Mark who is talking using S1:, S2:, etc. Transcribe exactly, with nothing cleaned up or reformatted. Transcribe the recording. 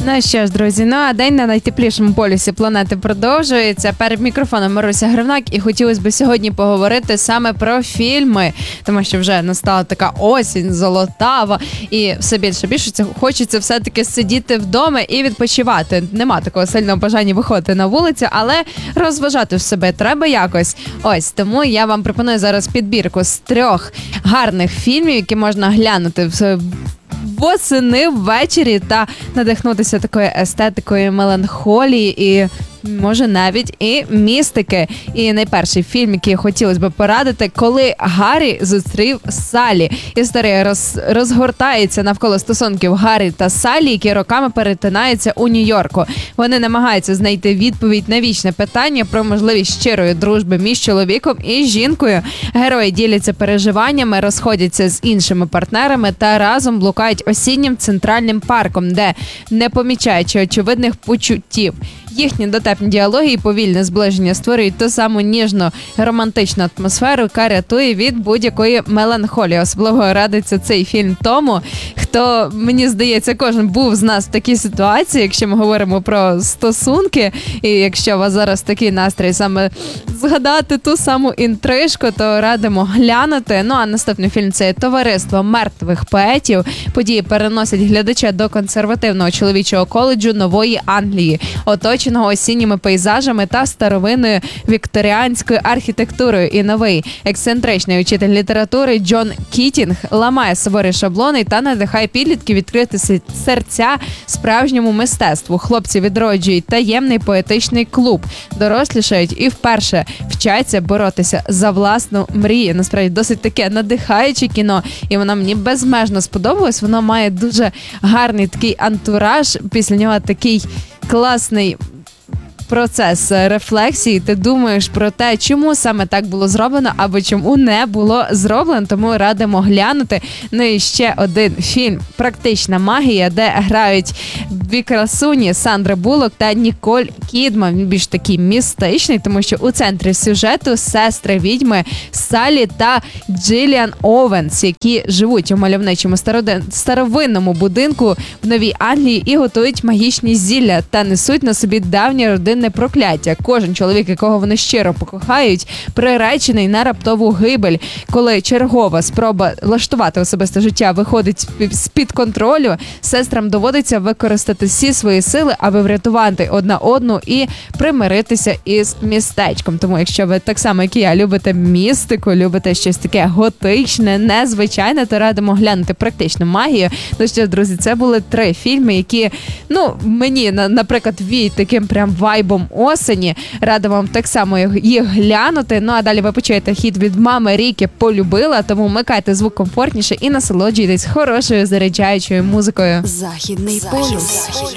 S1: Ну що ж, друзі, ну а день на найтеплішому полюсі планети продовжується. Перед мікрофоном Маруся Гривнак, і хотілося б сьогодні поговорити саме про фільми, тому що вже настала така осінь золотава, і все більше більше хочеться все-таки сидіти вдома і відпочивати. Нема такого сильного бажання виходити на вулицю, але розважати в себе треба якось. Ось, тому я вам пропоную зараз підбірку з трьох гарних фільмів, які можна глянути в восени ввечері та надихнутися такою естетикою меланхолії і, може, навіть і містики. І найперший фільм, який хотілося б порадити, «Коли Гаррі зустрів Саллі». Історія роз, розгортається навколо стосунків Гаррі та Саллі, які роками перетинаються у Нью-Йорку. Вони намагаються знайти відповідь на вічне питання про можливість щирої дружби між чоловіком і жінкою. Герої діляться переживаннями, розходяться з іншими партнерами та разом блукають осіннім центральним парком, де, не помічаючи очевидних почуттів, їхні дотепні діалоги і повільне зближення створюють ту саму ніжну романтичну атмосферу, яка рятує від будь-якої меланхолії. Особливо радиться цей фільм тому, хто, мені здається, кожен був з нас в такій ситуації, якщо ми говоримо про стосунки, і якщо у вас зараз такий настрій саме згадати ту саму інтрижку, то радимо глянути. Ну а наступний фільм – це «Товариство мертвих поетів». Події переносять глядача до консервативного чоловічого коледжу Нової Англії, оточеного осінніми пейзажами та старовинною вікторіанською архітектурою. І новий ексцентричний учитель літератури Джон Кітінг ламає суворі шаблони та надихає підлітків відкрити серця справжньому мистецтву. Хлопці відроджують таємний поетичний клуб, дорослішають і вперше вчаться боротися за власну мрію. Насправді, досить таке надихаюче кіно, і воно мені безмежно сподобалось. Воно має дуже гарний такий антураж, після нього такий класний процес рефлексії. Ти думаєш про те, чому саме так було зроблено, або чому не було зроблено, тому радимо глянути. Ну і ще один фільм «Практична магія», де грають дві красуні Сандра Буллок та Ніколь Кідман. Він більш такий містичний, тому що у центрі сюжету сестри-відьми Саллі та Джиліан Оуенс, які живуть у мальовничому старовинному будинку в Новій Англії і готують магічні зілля та несуть на собі давнє родинне прокляття. Кожен чоловік, якого вони щиро покохають, приречений на раптову гибель. Коли чергова спроба влаштувати особисте життя виходить з-під контролю, сестрам доводиться використати всі свої сили, аби врятувати одна одну і примиритися із містечком. Тому, якщо ви так само, як і я, любите містику, любите щось таке готичне, незвичайне, то радимо глянути «Практичну магію». Ну що, друзі, це були три фільми, які, ну, мені, наприклад, віють таким прям вайбом осені. Рада вам так само їх глянути. Ну, а далі ви почуєте хіт від мами Ріки «Полюбила», тому вмикайте звук комфортніше і насолоджуйтесь хорошою заряджаючою музикою.
S2: Західний полюс.